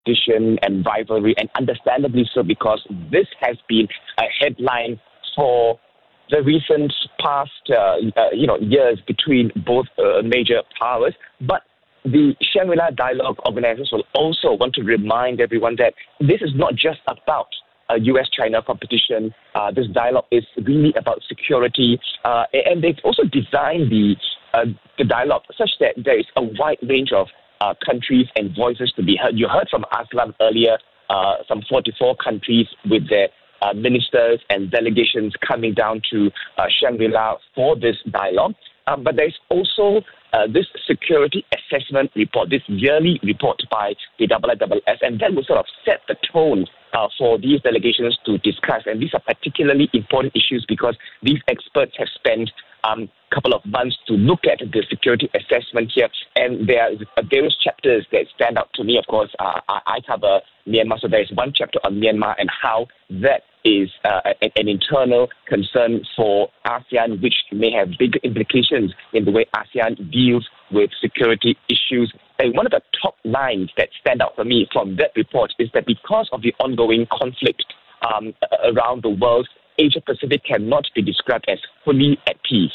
competition and rivalry, and understandably so, because this has been a headline for the recent past years between both major powers. But the Shangri-La Dialogue organizers will also want to remind everyone that this is not just about US-China competition. This dialogue is really about security, and they've also designed the dialogue such that there is a wide range of countries and voices to be heard. You heard from Aslam earlier, some 44 countries with their ministers and delegations coming down to Shangri-La for this dialogue. But there's also this security assessment report, this yearly report by the IISS, and that will sort of set the tone for these delegations to discuss. And these are particularly important issues because these experts have spent a couple of months to look at the security assessment here. And there are various chapters that stand out to me. Of course, I cover Myanmar, so there is one chapter on Myanmar and how that is an internal concern for ASEAN, which may have bigger implications in the way ASEAN deals with security issues. And one of the top lines that stand out for me from that report is that because of the ongoing conflict around the world, Asia-Pacific cannot be described as fully at peace.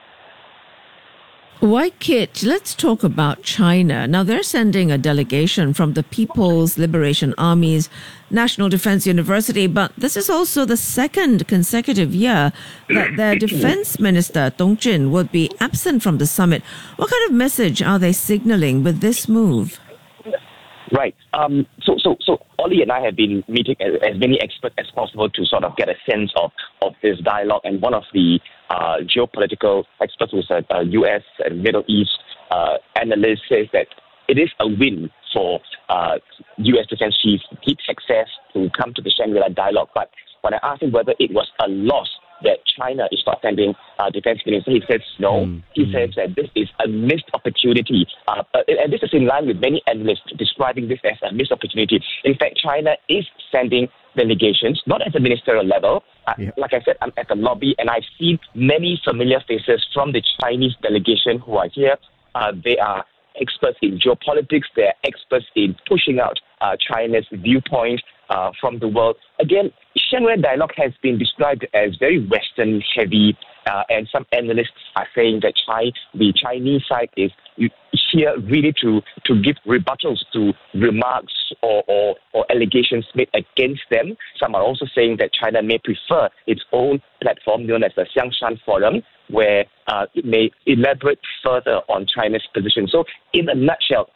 Why, Kit, let's talk about China. Now, they're sending a delegation from the People's Liberation Army's National Defense University, but this is also the second consecutive year that their defense minister, Dong Jin, will be absent from the summit. What kind of message are they signaling with this move? Right. So Ollie and I have been meeting as many experts as possible to sort of get a sense of this dialogue. And one of the geopolitical experts, who's a U.S. and Middle East analyst, says that it is a win for U.S. Defense Chief Pete Hegseth to come to the Shangri-La dialogue. But when I asked him whether it was a loss that China is not sending defense minister, he says no. He says that this is a missed opportunity. And this is in line with many analysts describing this as a missed opportunity. In fact, China is sending delegations, not at the ministerial level. Like I said, I'm at the lobby, and I've seen many familiar faces from the Chinese delegation who are here. They are experts in geopolitics. They're experts in pushing out China's viewpoint from the world. Again, Shangri-La Dialogue has been described as very Western-heavy, and some analysts are saying that the Chinese side is here really to give rebuttals to remarks or allegations made against them. Some are also saying that China may prefer its own platform known as the Xiangshan Forum, where it may elaborate further on China's position. So in a nutshell,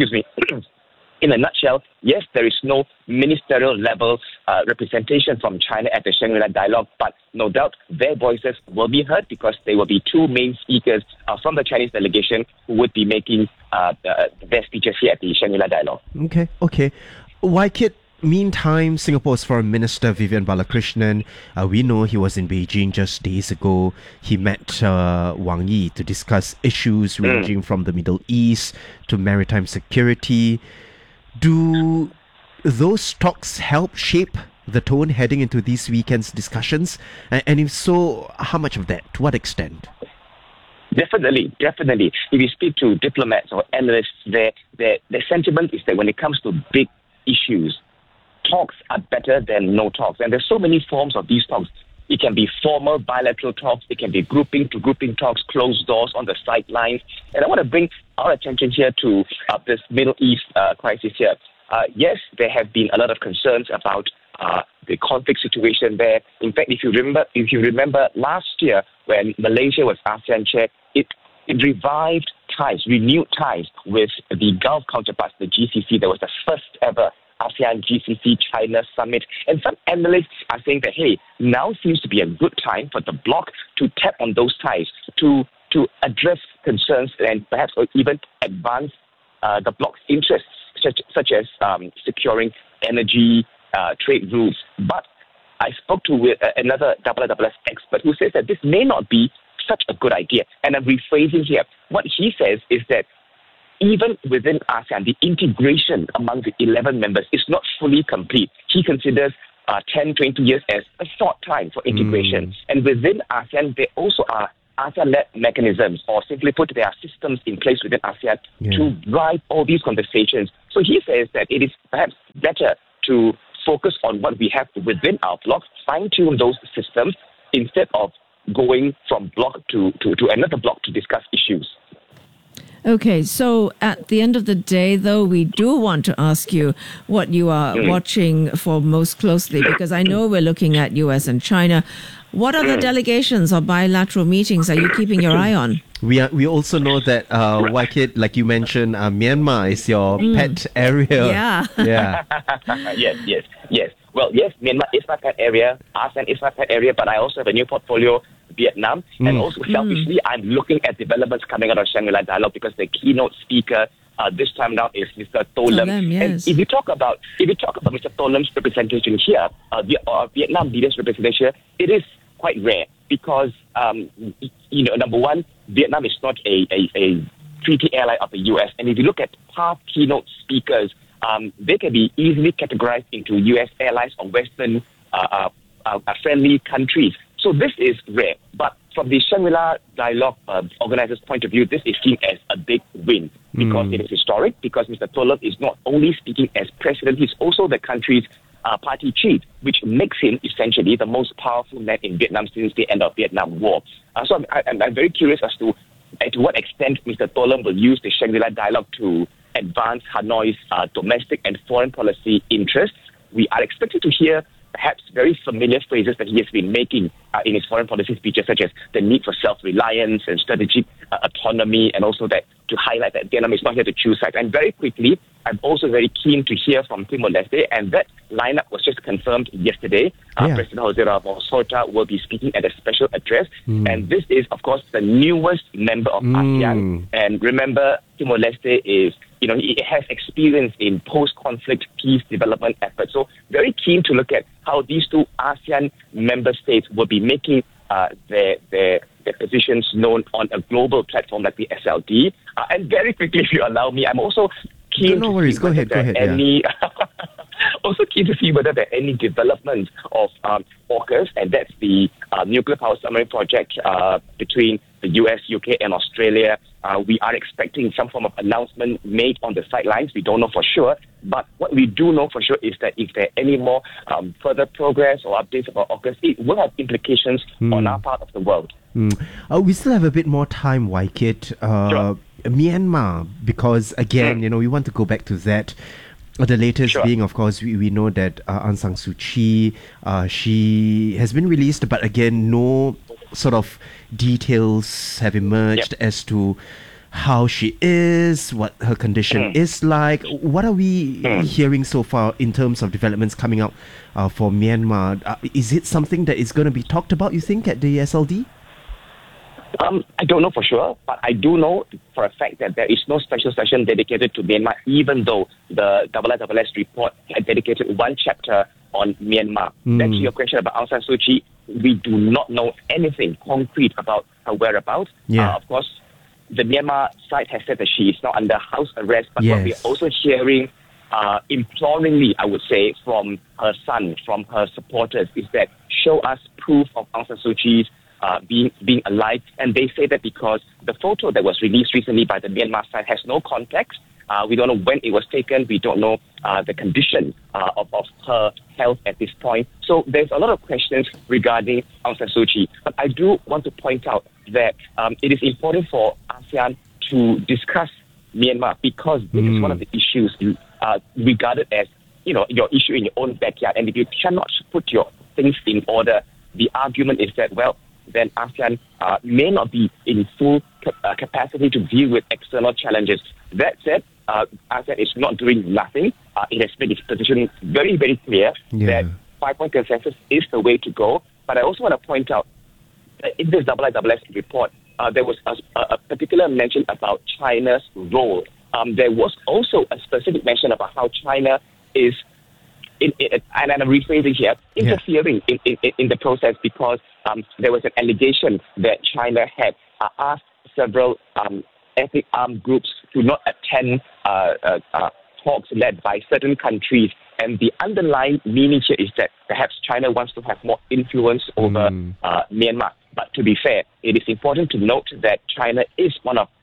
yes, there is no ministerial level representation from China at the Shangri-La Dialogue, but no doubt their voices will be heard because they will be two main speakers from the Chinese delegation who would be making their speeches here at the Shangri-La Dialogue. Okay. Why, Kit? Meantime, Singapore's Foreign Minister Vivian Balakrishnan, we know he was in Beijing just days ago. He met Wang Yi to discuss issues ranging from the Middle East to maritime security. Do those talks help shape the tone heading into this weekend's discussions? And if so, how much of that? To what extent? Definitely. If you speak to diplomats or analysts, their sentiment is that when it comes to big issues, talks are better than no talks. And there's so many forms of these talks. It can be formal bilateral talks. It can be grouping talks, closed doors on the sidelines. And I want to bring our attention here to this Middle East crisis here. Yes, there have been a lot of concerns about the conflict situation there. In fact, if you remember last year when Malaysia was ASEAN chair, it revived ties, renewed ties with the Gulf counterparts, the GCC. There was the first ever ASEAN GCC China summit. And some analysts are saying that, hey, now seems to be a good time for the bloc to tap on those ties, to address concerns and perhaps even advance the bloc's interests, such as securing energy, trade routes. But I spoke to another IISS expert who says that this may not be such a good idea. And I'm rephrasing here. What he says is that even within ASEAN, the integration among the 11 members is not fully complete. He considers 10, 20 years as a short time for integration. And within ASEAN, there also are ASEAN-led mechanisms, or simply put, there are systems in place within ASEAN to drive all these conversations. So he says that it is perhaps better to focus on what we have within our bloc, fine-tune those systems instead of going from bloc to another bloc to discuss issues. Okay, so at the end of the day, though, we do want to ask you what you are watching for most closely, because I know we're looking at US and China. What other delegations or bilateral meetings are you keeping your eye on? We also know that, Waikid, like you mentioned, Myanmar is your pet area. Yeah. Yes. Well, yes, Myanmar is my pet area. ASEAN is my pet area, but I also have a new portfolio, Vietnam. And also, selfishly, I'm looking at developments coming out of Shangri-La Dialogue because the keynote speaker this time now is Mr. To Lam. Yes. And if you talk about Mr. To Lam's representation here, Vietnam leaders' representation, it is quite rare because, number one, Vietnam is not a treaty ally of the U.S. And if you look at past keynote speakers, they can be easily categorized into U.S. allies or Western friendly countries. So this is rare. But from the Shangri-La Dialogue organizer's point of view, this is seen as a big win because it is historic, because Mr. To Lam is not only speaking as president, he's also the country's party chief, which makes him essentially the most powerful man in Vietnam since the end of Vietnam War. So I'm very curious as to what extent Mr. To Lam will use the Shangri-La Dialogue to advance Hanoi's domestic and foreign policy interests. We are expected to hear perhaps very familiar phrases that he has been making in his foreign policy speeches, such as the need for self-reliance and strategic autonomy, and also that to highlight that Vietnam is not here to choose sides. And very quickly, I'm also very keen to hear from Timor-Leste, and that lineup was just confirmed yesterday. President Jose Ramos Horta will be speaking at a special address, and this is, of course, the newest member of ASEAN. And remember, Timor-Leste is, it has experience in post-conflict peace development efforts. So very keen to look at how these two ASEAN member states will be making their positions known on a global platform like the SLD. And very quickly, if you allow me, I'm also keen no worries. Go ahead. Also keen to see whether there are any developments of AUKUS, and that's the nuclear power submarine project between the US, UK, and Australia. We are expecting some form of announcement made on the sidelines. We don't know for sure, but what we do know for sure is that if there are any more further progress or updates about AUKUS, it will have implications on our part of the world. We still have a bit more time, Waikid. Sure. Myanmar, because again, we want to go back to that. The latest being, of course, we know that Aung San Suu Kyi, she has been released, but again, no sort of details have emerged as to how she is, what her condition is like. What are we hearing so far in terms of developments coming out for Myanmar? Is it something that is going to be talked about, you think, at the SLD? I don't know for sure, but I do know for a fact that there is no special session dedicated to Myanmar, even though the IISS report had dedicated one chapter on Myanmar. Back to your question about Aung San Suu Kyi, we do not know anything concrete about her whereabouts. Of course, the Myanmar side has said that she is not under house arrest, but what we're also hearing imploringly, I would say, from her son, from her supporters, is that show us proof of Aung San Suu Kyi's being alive. And they say that because the photo that was released recently by the Myanmar side has no context. We don't know when it was taken. We don't know the condition of her health at this point. So there's a lot of questions regarding Aung San Suu Kyi. But I do want to point out that it is important for ASEAN to discuss Myanmar because this is one of the issues regarded as, your issue in your own backyard. And if you cannot put your things in order, the argument is that, then ASEAN may not be in full capacity to deal with external challenges. That said, ASEAN is not doing nothing. It has made its position very, very clear that 5-point consensus is the way to go. But I also want to point out that in this IISS report, there was a particular mention about China's role. There was also a specific mention about how China is, and I'm rephrasing here, interfering in the process because there was an allegation that China had asked several ethnic armed groups to not attend talks led by certain countries. And the underlying meaning here is that perhaps China wants to have more influence over Myanmar. But to be fair, it is important to note that China is one of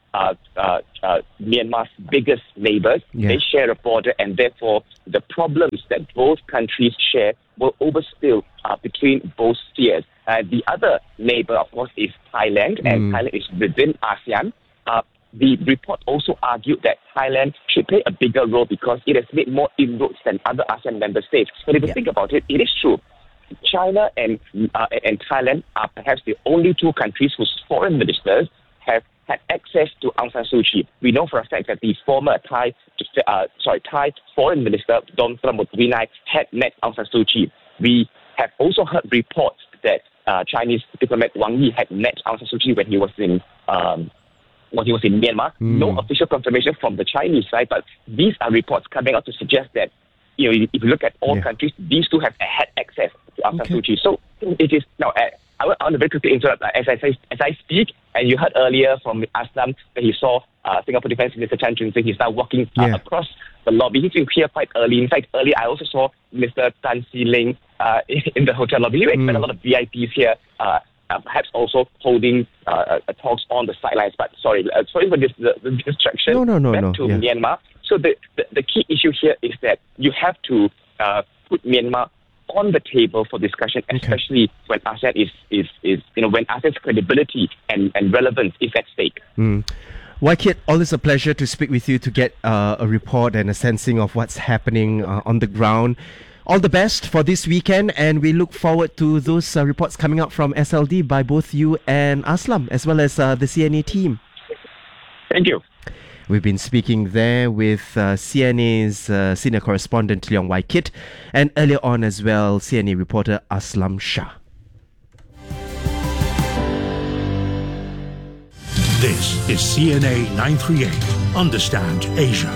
Myanmar's biggest neighbors. Yeah. They share a border, and therefore the problems that both countries share will overspill between both spheres. The other neighbor, of course, is Thailand, and Thailand is within ASEAN. The report also argued that Thailand should play a bigger role because it has made more inroads than other ASEAN member states. But if you think about it, it is true. China and Thailand are perhaps the only two countries whose foreign ministers have had access to Aung San Suu Kyi. We know for a fact that the former Thai foreign minister, Don Pramudwinai, had met Aung San Suu Kyi. We have also heard reports that Chinese diplomat Wang Yi had met Aung San Suu Kyi when he was in Myanmar. No official confirmation from the Chinese side, but these are reports coming out to suggest that, if you look at all countries, these two have had access to Aung San Suu Kyi. So it is now. I want to very quickly interrupt. As I speak, and you heard earlier from Aslam that he saw Singapore Defence Minister Chan Chun Sing. He's now walking across the lobby. He's been here quite early. In fact, earlier I also saw Mr. Tan Si Ling in the hotel lobby. We expect a lot of VIPs here. Perhaps also holding talks on the sidelines. But sorry for the distraction. Back to Myanmar. So the key issue here is that you have to put Myanmar on the table for discussion, especially when ASEAN is when ASEAN's credibility and relevance is at stake. Wai Kit, always a pleasure to speak with you to get a report and a sensing of what's happening on the ground. All the best for this weekend, and we look forward to those reports coming out from SLD by both you and Aslam, as well as the CNA team. Thank you. We've been speaking there with CNA's senior correspondent Leong Wai Kit, and earlier on as well, CNA reporter Aslam Shah. This is CNA 938. Understand Asia.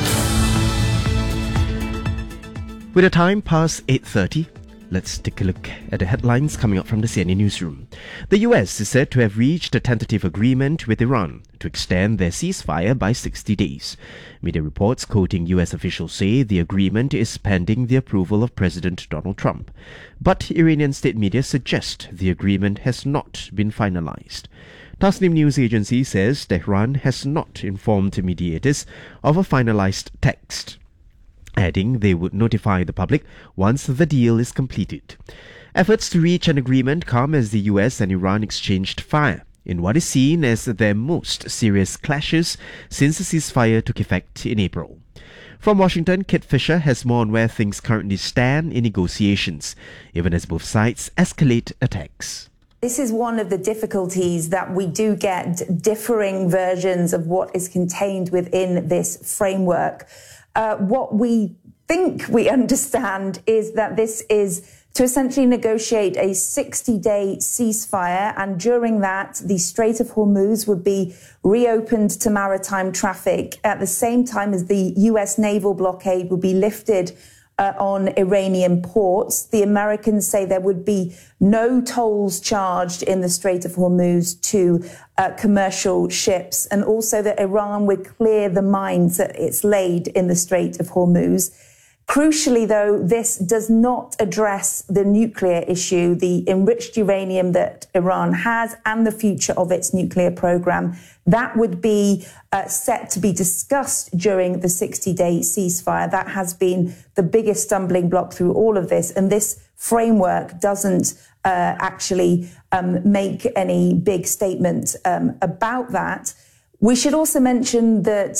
With a time past 8:30, let's take a look at the headlines coming up from the CNA newsroom. The US is said to have reached a tentative agreement with Iran to extend their ceasefire by 60 days. Media reports quoting US officials say the agreement is pending the approval of President Donald Trump. But Iranian state media suggest the agreement has not been finalized. Tasnim News Agency says Tehran has not informed mediators of a finalized text, adding they would notify the public once the deal is completed. Efforts to reach an agreement come as the US and Iran exchanged fire in what is seen as their most serious clashes since the ceasefire took effect in April. From Washington, Kit Fisher has more on where things currently stand in negotiations, even as both sides escalate attacks. This is one of the difficulties that we do get differing versions of what is contained within this framework. What we think we understand is that this is to essentially negotiate a 60-day ceasefire, and during that, the Strait of Hormuz would be reopened to maritime traffic at the same time as the US naval blockade would be lifted on Iranian ports. The Americans say there would be no tolls charged in the Strait of Hormuz to commercial ships, and also that Iran would clear the mines that it's laid in the Strait of Hormuz. Crucially, though, this does not address the nuclear issue, the enriched uranium that Iran has and the future of its nuclear program. That would be set to be discussed during the 60-day ceasefire. That has been the biggest stumbling block through all of this. And this framework doesn't actually make any big statement about that. We should also mention that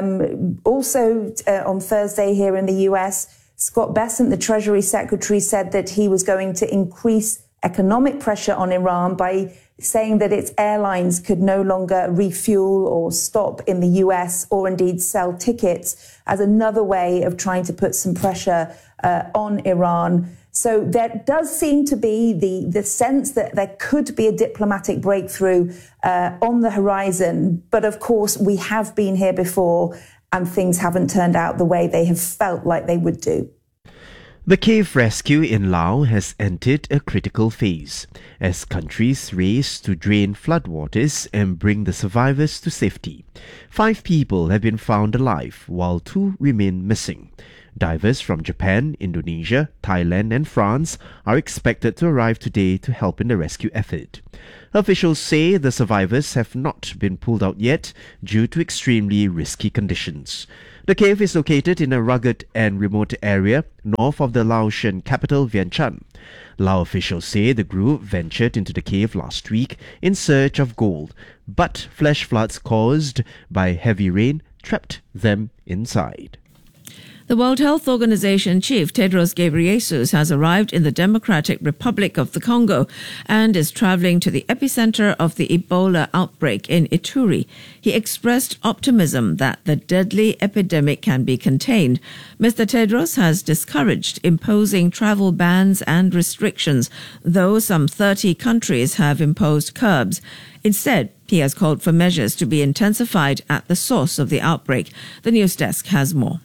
on Thursday here in the US, Scott Bessent, the Treasury Secretary, said that he was going to increase economic pressure on Iran by saying that its airlines could no longer refuel or stop in the US or indeed sell tickets as another way of trying to put some pressure on Iran. So there does seem to be the sense that there could be a diplomatic breakthrough on the horizon. But of course, we have been here before and things haven't turned out the way they have felt like they would do. The cave rescue in Laos has entered a critical phase as countries race to drain floodwaters and bring the survivors to safety. 5 people have been found alive while 2 remain missing. Divers from Japan, Indonesia, Thailand and France are expected to arrive today to help in the rescue effort. Officials say the survivors have not been pulled out yet due to extremely risky conditions. The cave is located in a rugged and remote area north of the Laotian capital Vientiane. Lao officials say the group ventured into the cave last week in search of gold, but flash floods caused by heavy rain trapped them inside. The World Health Organization chief Tedros Ghebreyesus has arrived in the Democratic Republic of the Congo and is traveling to the epicenter of the Ebola outbreak in Ituri. He expressed optimism that the deadly epidemic can be contained. Mr. Tedros has discouraged imposing travel bans and restrictions, though some 30 countries have imposed curbs. Instead, he has called for measures to be intensified at the source of the outbreak. The news desk has more.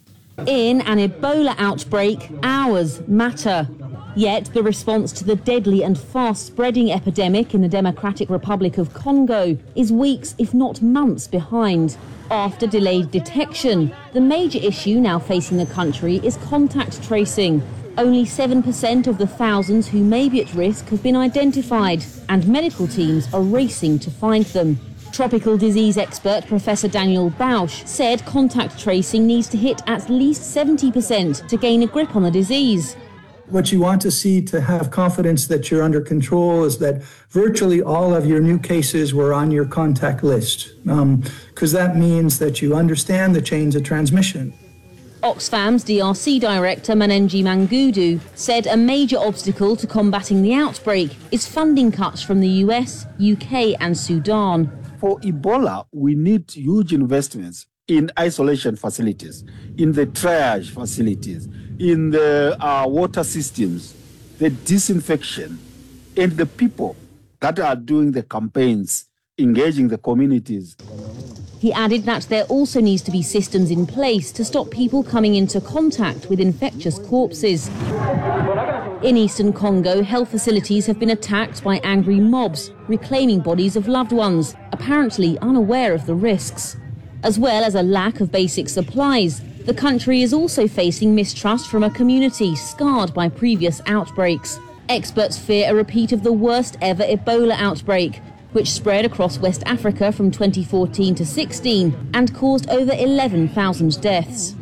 In an Ebola outbreak, hours matter. Yet the response to the deadly and fast-spreading epidemic in the Democratic Republic of Congo is weeks, if not months, behind. After delayed detection, the major issue now facing the country is contact tracing. Only 7% of the thousands who may be at risk have been identified, and medical teams are racing to find them. Tropical disease expert Professor Daniel Bausch said contact tracing needs to hit at least 70% to gain a grip on the disease. What you want to see to have confidence that you're under control is that virtually all of your new cases were on your contact list, because that means that you understand the chains of transmission. Oxfam's DRC director Manenji Mangudu said a major obstacle to combating the outbreak is funding cuts from the US, UK and Sudan. For Ebola, we need huge investments in isolation facilities, in the triage facilities, in the water systems, the disinfection, and the people that are doing the campaigns, engaging the communities. He added that there also needs to be systems in place to stop people coming into contact with infectious corpses. In eastern Congo, health facilities have been attacked by angry mobs, reclaiming bodies of loved ones, apparently unaware of the risks. As well as a lack of basic supplies, the country is also facing mistrust from a community scarred by previous outbreaks. Experts fear a repeat of the worst ever Ebola outbreak, which spread across West Africa from 2014 to 16 and caused over 11,000 deaths.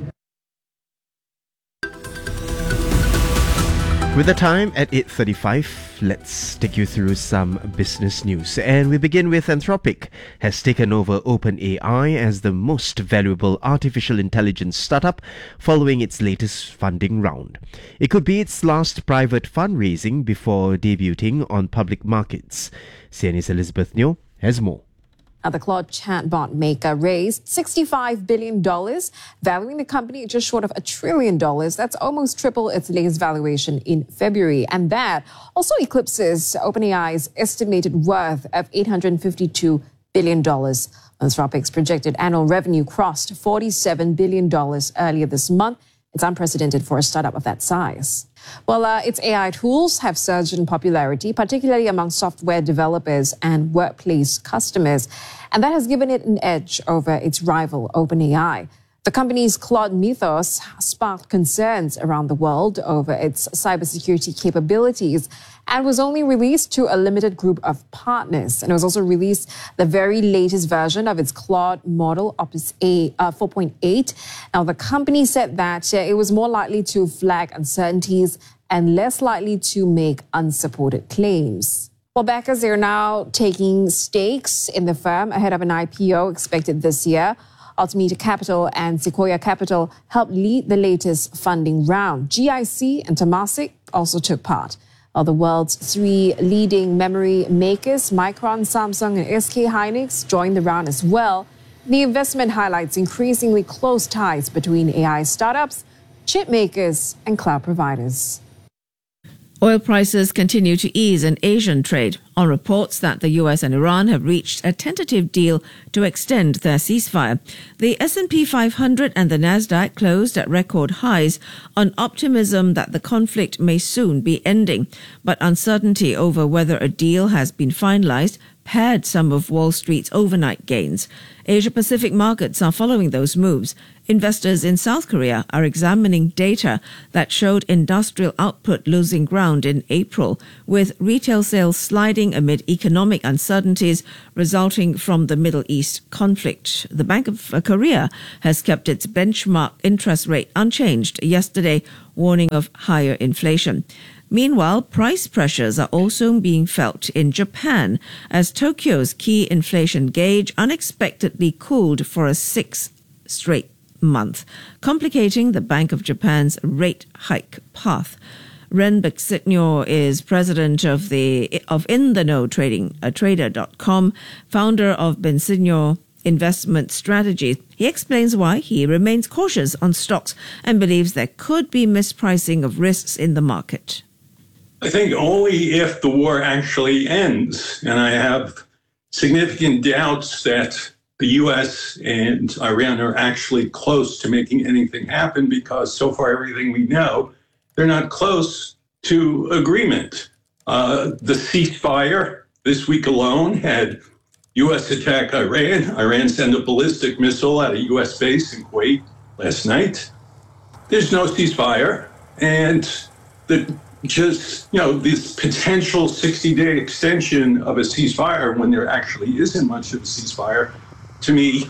With the time at 8:35, let's take you through some business news. And we begin with Anthropic has taken over OpenAI as the most valuable artificial intelligence startup following its latest funding round. It could be its last private fundraising before debuting on public markets. CNA's Elizabeth Nyo has more. The Claude chatbot maker raised $65 billion, valuing the company just short of $1 trillion. That's almost triple its latest valuation in February. And that also eclipses OpenAI's estimated worth of $852 billion. Anthropic's projected annual revenue crossed $47 billion earlier this month. It's unprecedented for a startup of that size. Well, its AI tools have surged in popularity, particularly among software developers and workplace customers, and that has given it an edge over its rival, OpenAI. The company's Claude Mythos sparked concerns around the world over its cybersecurity capabilities and was only released to a limited group of partners. And it was also released the very latest version of its Claude model, Opus 4.8. Now, the company said that it was more likely to flag uncertainties and less likely to make unsupported claims. Well, backers are now taking stakes in the firm ahead of an IPO expected this year. Altimeter Capital and Sequoia Capital helped lead the latest funding round. GIC and Temasek also took part. While the world's three leading memory makers, Micron, Samsung, and SK Hynix, joined the round as well. The investment highlights increasingly close ties between AI startups, chip makers, and cloud providers. Oil prices continue to ease in Asian trade on reports that the US and Iran have reached a tentative deal to extend their ceasefire. The S&P 500 and the Nasdaq closed at record highs on optimism that the conflict may soon be ending, but uncertainty over whether a deal has been finalized pared some of Wall Street's overnight gains. Asia-Pacific markets are following those moves. Investors in South Korea are examining data that showed industrial output losing ground in April, with retail sales sliding amid economic uncertainties resulting from the Middle East conflict. The Bank of Korea has kept its benchmark interest rate unchanged yesterday, warning of higher inflation. Meanwhile, price pressures are also being felt in Japan as Tokyo's key inflation gauge unexpectedly cooled for a sixth straight month, complicating the Bank of Japan's rate hike path. Ren Bexignor is president of In the Know Trader.com, founder of Bexignor Investment Strategy. He explains why he remains cautious on stocks and believes there could be mispricing of risks in the market. I think only if the war actually ends, and I have significant doubts that the U.S. and Iran are actually close to making anything happen, because so far everything we know, they're not close to agreement. The ceasefire this week alone had U.S. attack Iran. Iran sent a ballistic missile at a U.S. base in Kuwait last night. There's no ceasefire, and this potential 60-day extension of a ceasefire when there actually isn't much of a ceasefire, to me,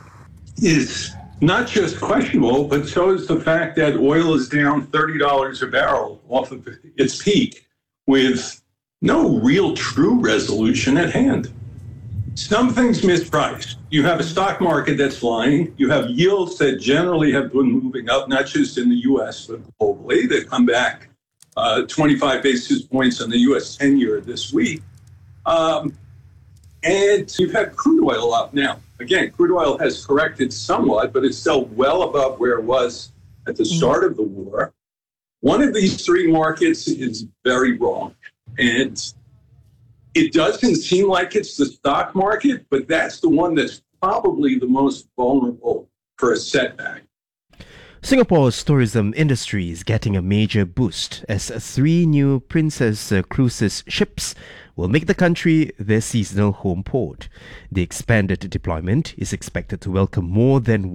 is not just questionable, but so is the fact that oil is down $30 a barrel off of its peak with no real true resolution at hand. Something's mispriced. You have a stock market that's flying. You have yields that generally have been moving up, not just in the U.S., but globally. They come back 25 basis points on the U.S. 10-year this week. And you've had crude oil up now. Again, crude oil has corrected somewhat, but it's still well above where it was at the start of the war. One of these three markets is very wrong. And it doesn't seem like it's the stock market, but that's the one that's probably the most vulnerable for a setback. Singapore's tourism industry is getting a major boost as 3 new Princess Cruises ships will make the country their seasonal home port. The expanded deployment is expected to welcome more than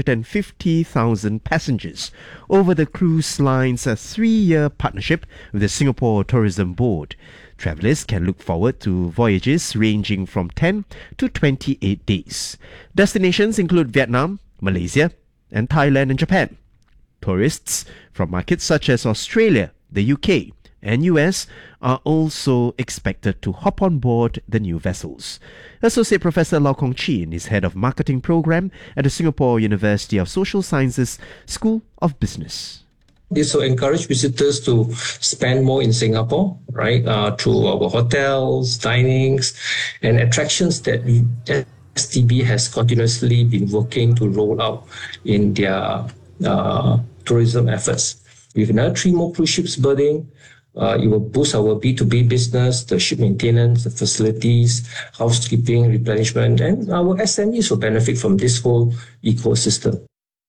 150,000 passengers over the cruise line's 3-year partnership with the Singapore Tourism Board. Travellers can look forward to voyages ranging from 10 to 28 days. Destinations include Vietnam, Malaysia, and Thailand and Japan. Tourists from markets such as Australia, the UK, and US are also expected to hop on board the new vessels. Associate Professor Lau Kong Chin is head of marketing program at the Singapore University of Social Sciences School of Business. This will encourage visitors to spend more in Singapore, right, through our hotels, dinings, and attractions that STB has continuously been working to roll out in their tourism efforts. With another 3 more cruise ships berthing, it will boost our B2B business, the ship maintenance, the facilities, housekeeping, replenishment, and our SMEs will benefit from this whole ecosystem.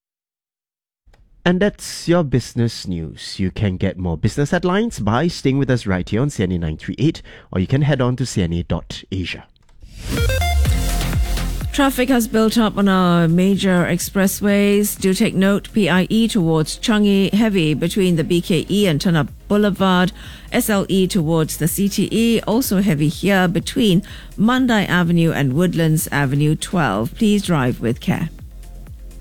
And that's your business news. You can get more business headlines by staying with us right here on CNA 938, or you can head on to cna.asia. Traffic has built up on our major expressways. Do take note, PIE towards Changi heavy between the BKE and Turnip Boulevard. SLE towards the CTE also heavy here between Mandai Avenue and Woodlands Avenue 12. Please drive with care.